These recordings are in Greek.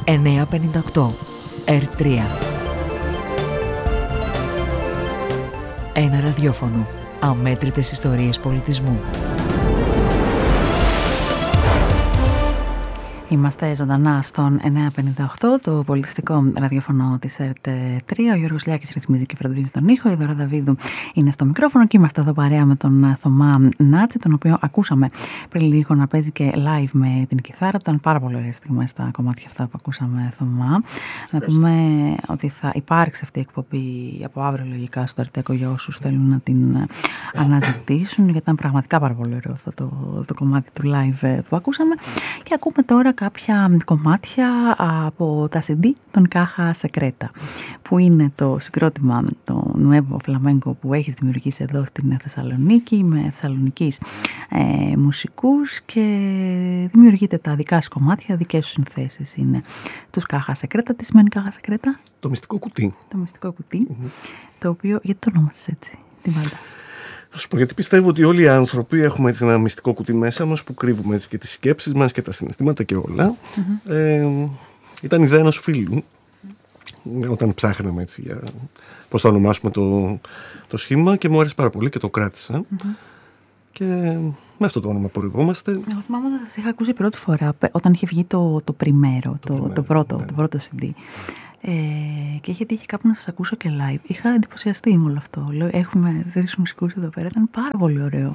958 R3. Ένα ραδιόφωνο. Αμέτρητες ιστορίες πολιτισμού. Είμαστε ζωντανά στον 958, το πολιτιστικό ραδιόφωνο της ΕΡΤ3. Ο Γιώργος Λιάκης ρυθμίζει και φροντίζει τον ήχο. Η Δώρα Δαβίδου είναι στο μικρόφωνο και είμαστε εδώ παρέα με τον Θωμά Νάτση, τον οποίο ακούσαμε πριν λίγο να παίζει και live με την κιθάρα. Ήταν πάρα πολύ ωραίες στιγμές τα κομμάτια αυτά που ακούσαμε, Θωμά. Να πούμε ότι θα υπάρξει αυτή η εκπομπή από αύριο λογικά στο ΕΡΤ για όσους θέλουν να την αναζητήσουν, γιατί ήταν πραγματικά πάρα πολύ ωραίο αυτό το κομμάτι του live που ακούσαμε. Και ακούμε τώρα κάποια κομμάτια από τα CD των Caja Secreta, που είναι το συγκρότημα, το Nuevo Flamenco που έχεις δημιουργήσει εδώ στην Θεσσαλονίκη με θεσσαλονικείς μουσικούς, και δημιουργείτε τα δικά σου κομμάτια, δικές σου συνθέσεις είναι τους Caja Secreta. Τι σημαίνει Caja Secreta? Το μυστικό κουτί. Το μυστικό κουτί, το οποίο, γιατί το ονόμασες έτσι, την βάλτα? Θα σου πω, γιατί πιστεύω ότι όλοι οι άνθρωποι έχουμε έτσι ένα μυστικό κουτί μέσα μας που κρύβουμε έτσι και τις σκέψεις μας και τα συναισθήματα και όλα. Ήταν ιδέα ενός φίλου, όταν ψάχναμε έτσι για πώς θα ονομάσουμε το σχήμα, και μου άρεσε πάρα πολύ και το κράτησα. Και με αυτό το όνομα απορριγόμαστε. Εγώ θυμάμαι ότι σας είχα ακούσει πρώτη φορά όταν είχε βγει το πριμέρο, το πρώτο CD. Και είχε τύχει κάπου να σας ακούσω και live. Είχα εντυπωσιαστεί με όλο αυτό. Λέω, έχουμε τρεις μουσικούς εδώ πέρα. Ήταν πάρα πολύ ωραίο.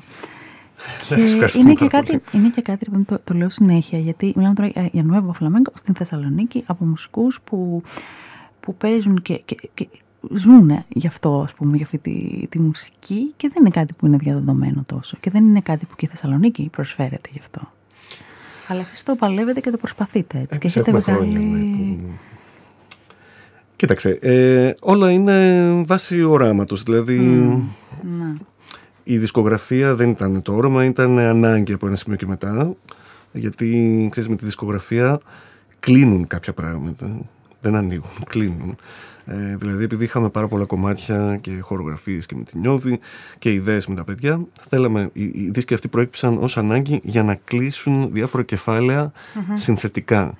Είναι και κάτι που το λέω συνέχεια, γιατί μιλάμε τώρα για Nuevo Flamenco στην Θεσσαλονίκη, από μουσικούς που παίζουν και ζουν γι' αυτό, ας πούμε, για αυτή τη μουσική, και δεν είναι κάτι που είναι διαδεδομένο τόσο. Και δεν είναι κάτι που και η Θεσσαλονίκη προσφέρεται γι' αυτό. Αλλά εσείς το παλεύετε και το προσπαθείτε έτσι. Και έχετε βγάλει. Κοίταξε, όλα είναι βάση οράματος, δηλαδή η δισκογραφία δεν ήταν το όραμα, ήταν ανάγκη από ένα σημείο και μετά, γιατί ξέρεις, με τη δισκογραφία κλείνουν κάποια πράγματα, δεν ανοίγουν, κλείνουν. Δηλαδή επειδή είχαμε πάρα πολλά κομμάτια και χορογραφίες και με την Νιώβη και ιδέες με τα παιδιά, θέλαμε, οι δίσκοι αυτοί προέκυψαν ως ανάγκη για να κλείσουν διάφορα κεφάλαια συνθετικά.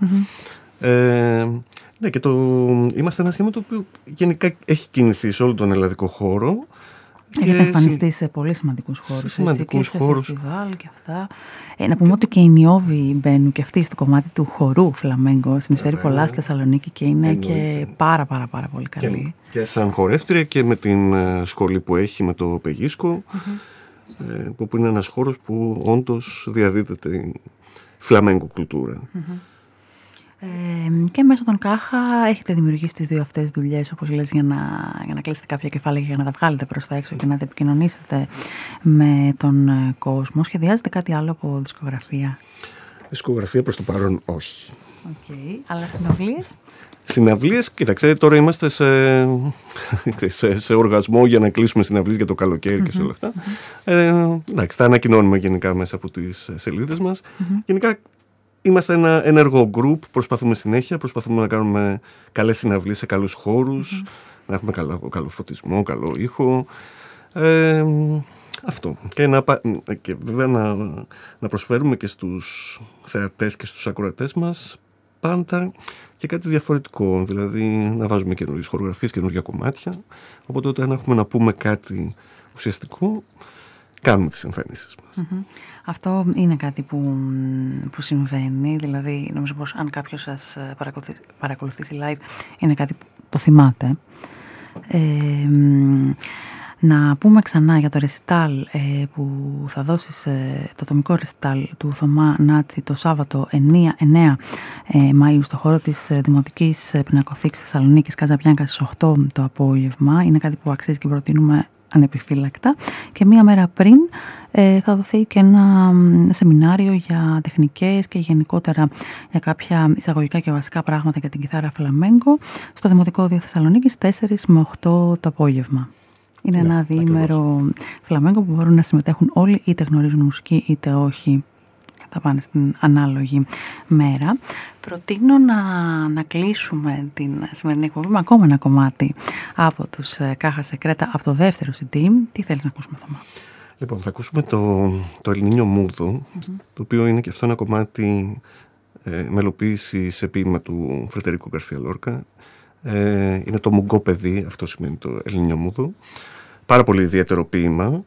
Ναι, και είμαστε ένα σχήμα το οποίο γενικά έχει κινηθεί σε όλο τον ελλαδικό χώρο. Έχετε εμφανιστεί σε πολύ σημαντικούς χώρους. Σημαντικούς χώρους. Σε φεστιβάλ και αυτά. Να πούμε ότι και οι Νιώβοι μπαίνουν και αυτοί στο κομμάτι του χορού φλαμέγκο. Συνεισφέρει πολλά στη Θεσσαλονίκη και είναι και πάρα πολύ καλή. Και σαν χορεύτρια και με την σχολή που έχει με το Πεγίσκο, που είναι ένας χώρος που όντως διαδίδεται η φλαμέγκο κουλτούρα. Και μέσω των Κάχα έχετε δημιουργήσει τις δύο αυτές δουλειές, όπως λες, για να κλείσετε κάποια κεφάλαια και για να τα βγάλετε προς τα έξω και να τα επικοινωνήσετε με τον κόσμο. Σχεδιάζετε κάτι άλλο από δισκογραφία? Δισκογραφία προς το παρόν όχι. Αλλά συναυλίες? Συναυλίες, κοίταξε, τώρα είμαστε σε οργασμό για να κλείσουμε συναυλίες για το καλοκαίρι και σε όλα αυτά. Εντάξει, τα ανακοινώνουμε γενικά μέσα από τις σελίδες μας. Γενικά είμαστε ένα ενεργό group, προσπαθούμε συνέχεια, προσπαθούμε να κάνουμε καλές συναυλίες σε καλούς χώρους, να έχουμε καλό φωτισμό, καλό ήχο. Αυτό. Και βέβαια να προσφέρουμε και στους θεατές και στους ακροατές μας πάντα και κάτι διαφορετικό, δηλαδή να βάζουμε καινούριες χορογραφίες, καινούργια κομμάτια, οπότε όταν έχουμε να πούμε κάτι ουσιαστικό, κάνουμε τις εμφανίσεις μας. Αυτό είναι κάτι που συμβαίνει, δηλαδή νομίζω πως αν κάποιος σας παρακολουθήσει live είναι κάτι που το θυμάται. Να πούμε ξανά για το ρεσιτάλ που θα δώσεις, το ατομικό ρεσιτάλ του Θωμά Νάτση το Σάββατο 9 Μαΐου στο χώρο της Δημοτικής Πινακοθήκης Θεσσαλονίκης Καζαμπιάνκα στις 8 το απόγευμα. Είναι κάτι που αξίζει και προτείνουμε ανεπιφύλακτα. Και μία μέρα πριν θα δοθεί και ένα σεμινάριο για τεχνικές και γενικότερα για κάποια εισαγωγικά και βασικά πράγματα για την κιθάρα φλαμέγκο στο Δημοτικό Δίο Θεσσαλονίκης 4 με 8 το απόγευμα. Είναι ένα διήμερο φλαμέγκο που μπορούν να συμμετέχουν όλοι, είτε γνωρίζουν μουσική είτε όχι. Θα πάνε στην ανάλογη μέρα. Προτείνω να κλείσουμε την σημερινή εκπομπή με ακόμα ένα κομμάτι από τους Caja Secreta, από το δεύτερο CD. Τι θέλεις να ακούσουμε, Θωμά? Λοιπόν, θα ακούσουμε το Ελληνίνιο Μούδο, το οποίο είναι και αυτό ένα κομμάτι μελοποίηση σε ποίημα του Φρεντερίκο Γκαρθία Λόρκα. Είναι το Μουγκό παιδί, αυτό σημαίνει το Ελληνιομούδο. Πάρα πολύ ιδιαίτερο ποίημα,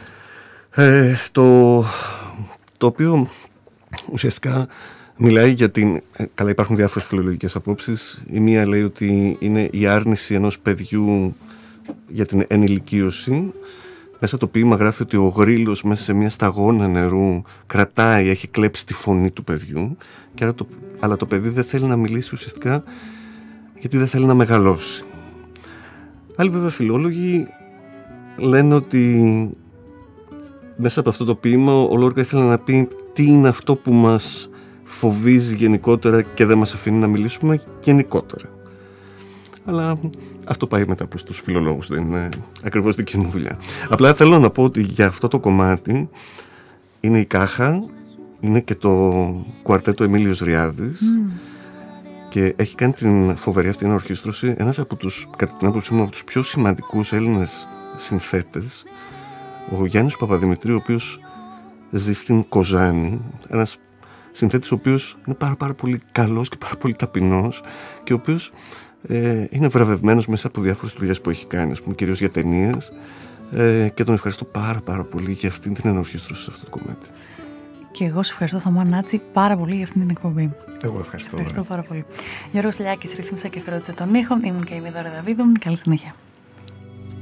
το οποίο ουσιαστικά μιλάει για την... Καλά, υπάρχουν διάφορες φιλολογικές απόψεις. Η μία λέει ότι είναι η άρνηση ενός παιδιού για την ενηλικίωση. Μέσα το ποίημα γράφει ότι ο γρίλος μέσα σε μια σταγόνα νερού κρατάει, έχει κλέψει τη φωνή του παιδιού, και αλλά το παιδί δεν θέλει να μιλήσει ουσιαστικά γιατί δεν θέλει να μεγαλώσει. Άλλοι βέβαια φιλόλογοι λένε ότι μέσα από αυτό το ποίημα ο Λόρκα ήθελε να πει τι είναι αυτό που μας φοβίζει γενικότερα και δεν μας αφήνει να μιλήσουμε γενικότερα. Αλλά αυτό πάει μετά προς τους φιλολόγους, δεν είναι ακριβώς δική μου δουλειά. Απλά θέλω να πω ότι για αυτό το κομμάτι είναι η Κάχα, είναι και το κουαρτέτο Εμίλιος Ριάδης, και έχει κάνει την φοβερή αυτή ενορχήστρωση ένας από τους, κατά την άποψή μου, από τους πιο σημαντικούς Έλληνες συνθέτες, ο Γιάννης Παπαδημητρίου, ο οποίος ζει στην Κοζάνη, ένας συνθέτης ο οποίος είναι πάρα πολύ καλός και πάρα πολύ ταπεινός, και ο οποίος είναι βραβευμένος μέσα από διάφορες δουλειές που έχει κάνει, ας πούμε, κυρίως για ταινίες, και τον ευχαριστώ πάρα πολύ για αυτήν την ενορχήστρωση σε αυτό το κομμάτι. Και εγώ σε ευχαριστώ, Θωμά Νάτση, πάρα πολύ για αυτήν την εκπομπή. Εγώ ευχαριστώ. Πάρα πολύ. Γιώργος Λιάκης ρύθμισε και φερόντισε τον ήχο. Ήμουν και η Δώρα Δαβίδου. Καλή συνέχεια.